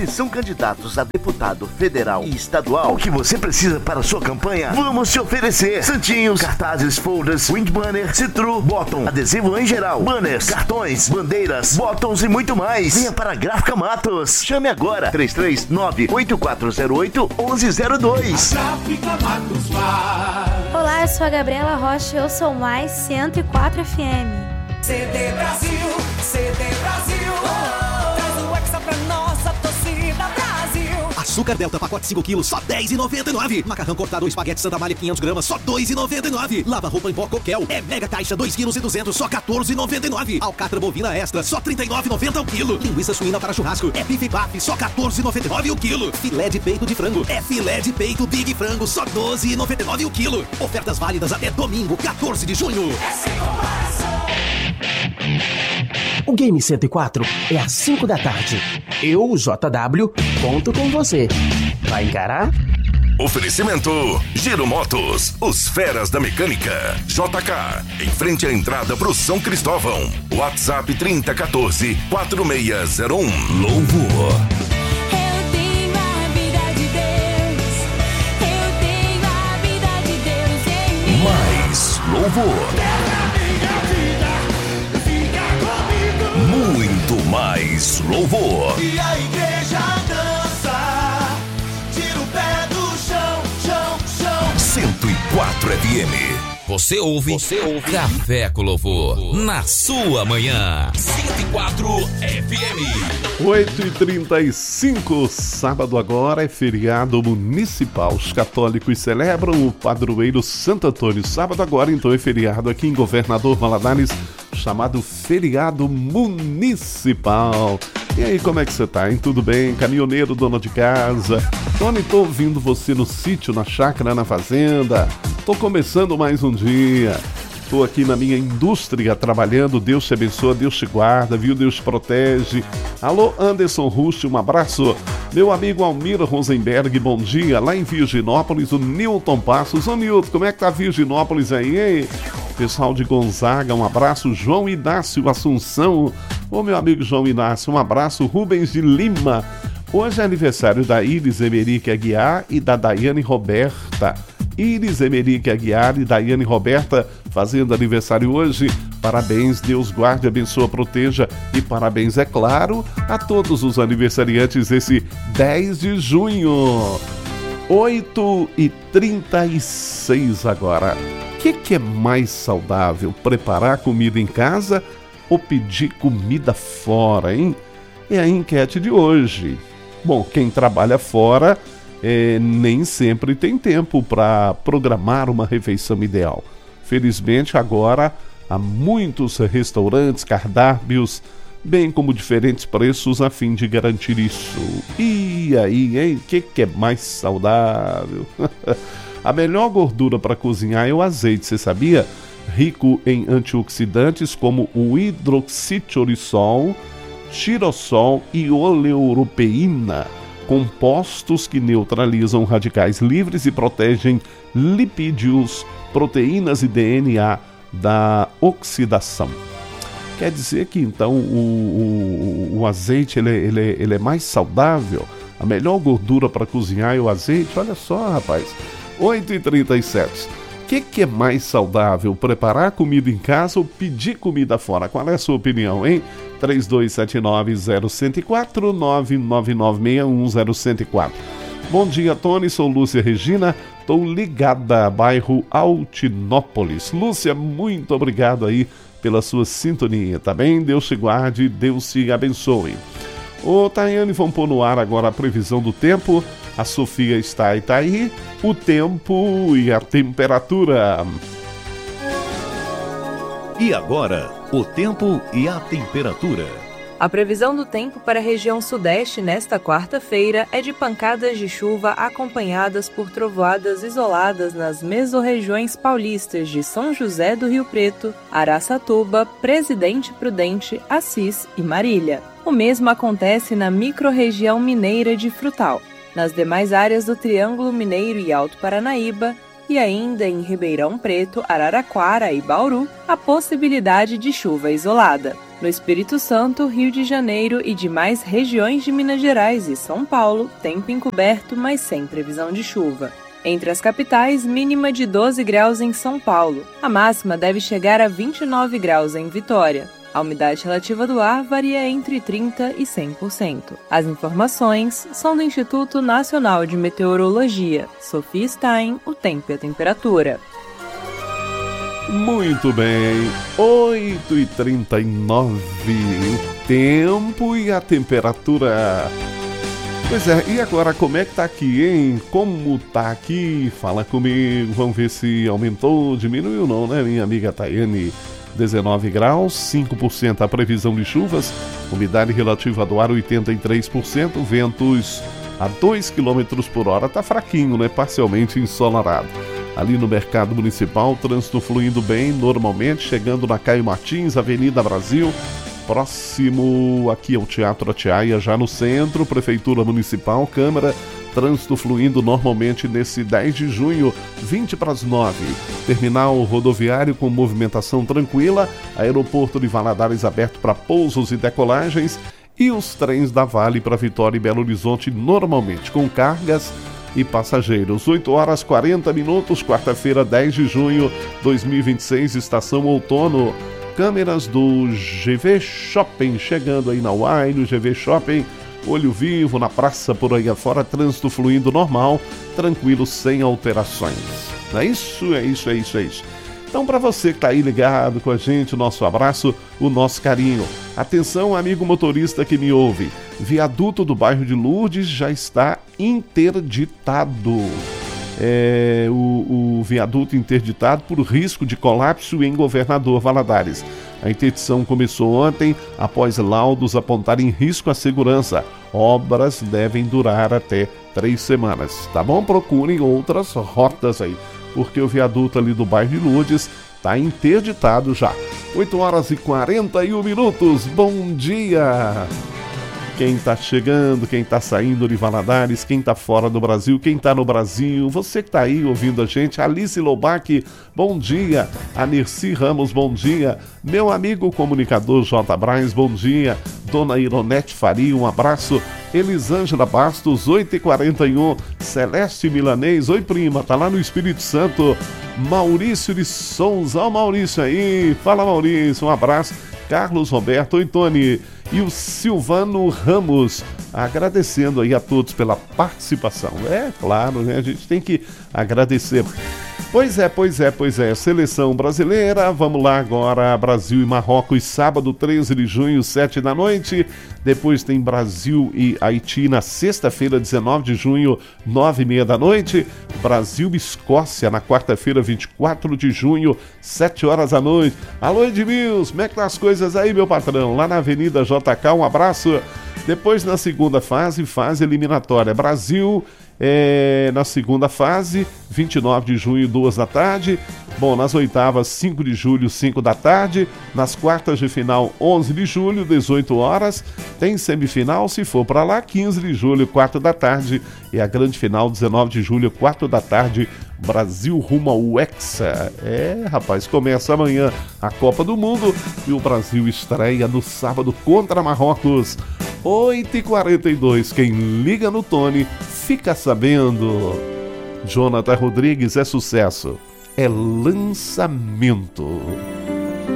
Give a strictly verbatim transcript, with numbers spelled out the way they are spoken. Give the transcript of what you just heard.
Se são candidatos a deputado federal e estadual, o que você precisa para a sua campanha, vamos te oferecer. Santinhos, cartazes, folders, wind banner, citru, bottom, adesivo em geral, banners, cartões, bandeiras, bottoms e muito mais. Venha para a Gráfica Matos. Chame agora, três três nove, oito quatro zero oito, um um zero dois. Gráfica Matos vai. Olá, eu sou a Gabriela Rocha e eu sou mais cento e quatro F M. C D Brasil, C D Brasil, oh, traz o Hexa pra nossa torcida Brasil. Açúcar Delta, pacote cinco quilos, só dez reais e noventa e nove centavos. Macarrão cortado, espaguete Santa Malha, quinhentos gramas, só dois reais e noventa e nove centavos. Lava roupa em pó Coquel, é mega caixa, dois quilos e duzentos, só quatorze reais e noventa e nove centavos. Alcatra bovina extra, só trinta e nove reais e noventa centavos o quilo. Linguiça suína para churrasco, é bife baf, só quatorze reais e noventa e nove centavos o quilo. Filé de peito de frango, é filé de peito Big Frango, só doze reais e noventa e nove centavos o quilo. Ofertas válidas até domingo, quatorze de junho. É sem comparação. O Game cento e quatro é às cinco da tarde. Eu, J W, conto com você. Vai encarar? Oferecimento Giro Motos, os feras da mecânica. J K, em frente à entrada pro São Cristóvão. WhatsApp trinta quatorze, quatro seis zero um. Louvor. Eu tenho a vida de Deus. Eu tenho a vida de Deus em mim. Mais louvor. Muito mais louvor. E a igreja dança, tira o pé do chão, chão, chão. cento e quatro F M. Você ouve, Você ouve Café com Louvor na sua manhã. cento e quatro F M. oito e trinta e cinco, sábado agora é feriado municipal. Os católicos celebram o padroeiro Santo Antônio. Sábado agora então é feriado aqui em Governador Valadares, chamado feriado municipal. E aí, como é que você tá, hein? Tudo bem? Caminhoneiro, dona de casa? Tony, tô ouvindo você no sítio, na chácara, na fazenda. Tô começando mais um dia. Tô aqui na minha indústria trabalhando. Deus te abençoa, Deus te guarda, viu? Deus te protege. Alô, Anderson Russo, um abraço. Meu amigo Almir Rosenberg, bom dia. Lá em Virginópolis, o Newton Passos. Ô, Newton, como é que tá Virginópolis aí, hein? Pessoal de Gonzaga, um abraço. João Inácio Assunção. Ô, meu amigo João Inácio, um abraço. Rubens de Lima. Hoje é aniversário da Iris Emerick Aguiar e da Daiane Roberta. Iris Emerick Aguiar e Daiane Roberta fazendo aniversário hoje. Parabéns, Deus guarde, abençoa, proteja e parabéns, é claro, a todos os aniversariantes desse dez de junho. oito e trinta e seis agora. O que, que é mais saudável, preparar comida em casa ou pedir comida fora, hein? É a enquete de hoje. Bom, quem trabalha fora é, nem sempre tem tempo para programar uma refeição ideal. Felizmente agora há muitos restaurantes, cardápios, bem como diferentes preços a fim de garantir isso. E aí, hein? O que, que é mais saudável? A melhor gordura para cozinhar é o azeite, você sabia? Rico em antioxidantes como o hidroxitilisol, tirassol e oleuropeína, compostos que neutralizam radicais livres e protegem lipídios, proteínas e D N A da oxidação. Quer dizer que então o, o, o azeite ele, ele, ele é mais saudável? A melhor gordura para cozinhar é o azeite? Olha só, rapaz. oito e trinta e sete. O que, que é mais saudável? Preparar comida em casa ou pedir comida fora? Qual é a sua opinião, hein? três dois sete nove zero zero quatro, nove nove nove seis um zero zero quatro. Bom dia, Tony. Sou Lúcia Regina. Estou ligada, bairro Altinópolis. Lúcia, muito obrigado aí pela sua sintonia, tá bem? Deus te guarde, Deus te abençoe. Ô, Tayane, vamos pôr no ar agora a previsão do tempo. A Sofia está e tá aí. O tempo e a temperatura. E agora, o tempo e a temperatura. A previsão do tempo para a região sudeste nesta quarta-feira é de pancadas de chuva acompanhadas por trovoadas isoladas nas mesorregiões paulistas de São José do Rio Preto, Araçatuba, Presidente Prudente, Assis e Marília. O mesmo acontece na microrregião mineira de Frutal, nas demais áreas do Triângulo Mineiro e Alto Paranaíba, e ainda em Ribeirão Preto, Araraquara e Bauru, a possibilidade de chuva isolada. No Espírito Santo, Rio de Janeiro e demais regiões de Minas Gerais e São Paulo, tempo encoberto, mas sem previsão de chuva. Entre as capitais, mínima de doze graus em São Paulo. A máxima deve chegar a vinte e nove graus em Vitória. A umidade relativa do ar varia entre trinta por cento e cem por cento. As informações são do Instituto Nacional de Meteorologia. Sofia Stein, o tempo e a temperatura. Muito bem, oito e trinta e nove, o tempo e a temperatura. Pois é, e agora como é que tá aqui, hein? Como tá aqui? Fala comigo, vamos ver se aumentou, diminuiu não, né, minha amiga Tayane? dezenove graus, cinco por cento a previsão de chuvas, umidade relativa do ar oitenta e três por cento, ventos a dois quilômetros por hora, tá fraquinho, né? Parcialmente ensolarado. Ali no Mercado Municipal, trânsito fluindo bem, normalmente, chegando na Caio Martins, Avenida Brasil, próximo aqui ao Teatro Atiaia, já no centro, Prefeitura Municipal, Câmara, trânsito fluindo normalmente nesse dez de junho, vinte para as nove. Terminal rodoviário com movimentação tranquila, aeroporto de Valadares aberto para pousos e decolagens e os trens da Vale para Vitória e Belo Horizonte normalmente com cargas e passageiros. oito horas e quarenta minutos, quarta-feira, dez de junho de dois mil e vinte e seis, estação outono. Câmeras do G V Shopping chegando aí na Uai, no G V Shopping. Olho vivo na praça por aí afora, trânsito fluindo normal, tranquilo, sem alterações. Não é isso? É isso, é isso, é isso. Então, para você que está aí ligado com a gente, o nosso abraço, o nosso carinho. Atenção, amigo motorista que me ouve. Viaduto do bairro de Lourdes já está interditado. É, o, o viaduto interditado por risco de colapso em Governador Valadares. A interdição começou ontem, após laudos apontarem risco à segurança. Obras devem durar até três semanas. Tá bom? Procurem outras rotas aí, porque o viaduto ali do bairro de Lourdes está interditado já. oito horas e quarenta e um minutos. Bom dia! Quem está chegando, quem está saindo de Valadares, quem está fora do Brasil, quem está no Brasil, você que está aí ouvindo a gente, Alice Lobac, bom dia, a Nerci Ramos, bom dia, meu amigo comunicador J. Braz, bom dia, Dona Ironete Faria, um abraço, Elisângela Bastos, oito e quarenta e um, Celeste Milanês, oi prima, tá lá no Espírito Santo, Maurício de Souza, ó Maurício aí, fala Maurício, um abraço, Carlos Roberto, oi Tony, e o Silvano Ramos, agradecendo aí a todos pela participação. É claro, né? A gente tem que agradecer. Pois é, pois é, pois é. Seleção brasileira, vamos lá agora, Brasil e Marrocos, sábado treze de junho, sete da noite. Depois tem Brasil e Haiti na sexta-feira, dezenove de junho, nove e meia da noite. Brasil e Escócia na quarta-feira, vinte e quatro de junho, sete horas da noite. Alô Edmilson, como é que tá as coisas aí, meu patrão? Lá na Avenida J K, um abraço. Depois na segunda fase, fase eliminatória, Brasil é, na segunda fase, vinte e nove de junho, duas da tarde. Bom, nas oitavas, cinco de julho, cinco da tarde. Nas quartas de final, onze de julho, dezoito horas. Tem semifinal, se for para lá, quinze de julho, quatro da tarde. E a grande final, dezenove de julho, quatro da tarde. Brasil rumo ao Hexa. É, rapaz, começa amanhã a Copa do Mundo e o Brasil estreia no sábado contra Marrocos. oito e quarenta e dois, quem liga no Tony fica sabendo. Jonathan Rodrigues é sucesso, é lançamento.